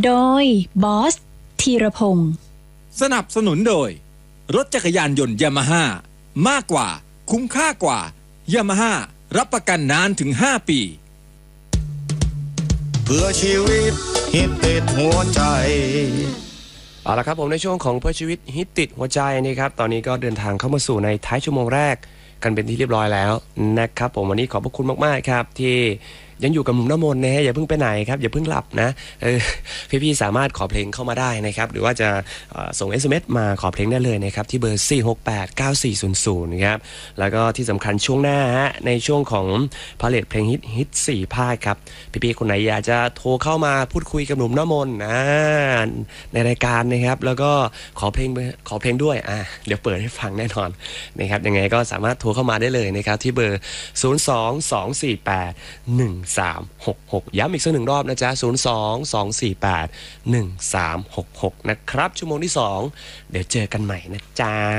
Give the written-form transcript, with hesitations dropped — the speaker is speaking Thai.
โดยบอสธีรพงศ์สนับสนุนโดยรถจักรยานยนต์ยามาฮ่ามากกว่าคุ้มค่ากว่ายามาฮ่ารับประกันนานถึง5 ปีเพื่อชีวิตฮิตติดหัวใจเอาละครับผมในช่วงของเพื่อชีวิตฮิตติดหัวใจนี่ครับตอนนี้ก็เดินทางเข้ามาสู่ในท้ายชั่วโมงแรกกันเป็นที่เรียบร้อยแล้วนะครับผมวันนี้ขอบพระคุณมากๆครับที่ยังอยู่กับหนุ่มน้ำมนต์นะฮะอย่าเพิ่งไปไหนครับอย่าเพิ่งหลับนะพี่ๆสามารถขอเพลงเข้ามาได้นะครับหรือว่าจะส่ง SMS มาขอเพลงได้เลยนะครับที่เบอร์4689400นะครับแล้วก็ที่สำคัญช่วงหน้าฮะในช่วงของพาเลทเพลงฮิต4ภาคครับพี่ๆคนไหนอยากจะโทรเข้ามาพูดคุยกับหนุ่มน้ำมนต์ในรายการนะครับแล้วก็ขอเพลงด้วยเดี๋ยวเปิดให้ฟังแน่นอนนะครับยังไงก็สามารถโทรเข้ามาได้เลยนะครับที่เบอร์022481366ย้ำอีกสักหนึ่งรอบนะจ๊ะ022481366นะครับชั่วโมงที่2เดี๋ยวเจอกันใหม่นะจ๊ะ